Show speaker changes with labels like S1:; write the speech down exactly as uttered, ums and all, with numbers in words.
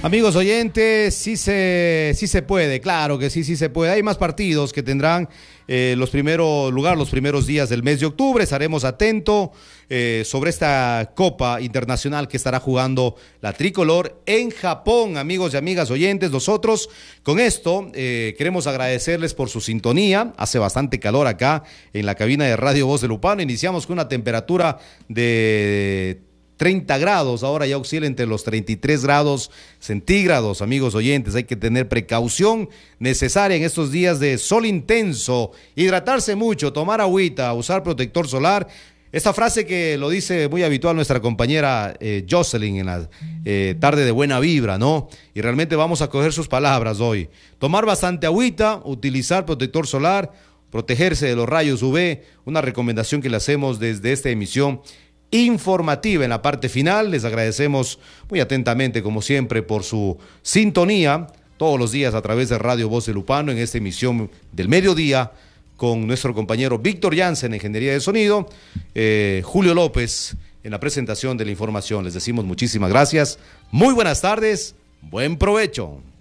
S1: Amigos oyentes, sí se, sí se puede, claro que sí, sí se puede. Hay más partidos que tendrán eh, los primeros lugar, los primeros días del mes de octubre. Estaremos atentos eh, sobre esta Copa Internacional que estará jugando la Tricolor en Japón, amigos y amigas oyentes. Nosotros con esto eh, queremos agradecerles por su sintonía. Hace bastante calor acá en la cabina de Radio Voz de Lupano. Iniciamos con una temperatura de treinta grados, ahora ya oscila entre los treinta y tres grados centígrados, amigos oyentes. Hay que tener precaución necesaria en estos días de sol intenso, hidratarse mucho, tomar agüita, usar protector solar. Esta frase que lo dice muy habitual nuestra compañera eh, Jocelyn en la eh, tarde de buena vibra, ¿no? Y realmente vamos a coger sus palabras hoy. Tomar bastante agüita, utilizar protector solar, protegerse de los rayos U V, una recomendación que le hacemos desde esta emisión informativa en la parte final. Les agradecemos muy atentamente, como siempre, por su sintonía todos los días a través de Radio Voz de Lupano en esta emisión del mediodía con nuestro compañero Víctor Jansen en Ingeniería de Sonido, eh, Julio López en la presentación de la información. Les decimos muchísimas gracias, muy buenas tardes, buen provecho.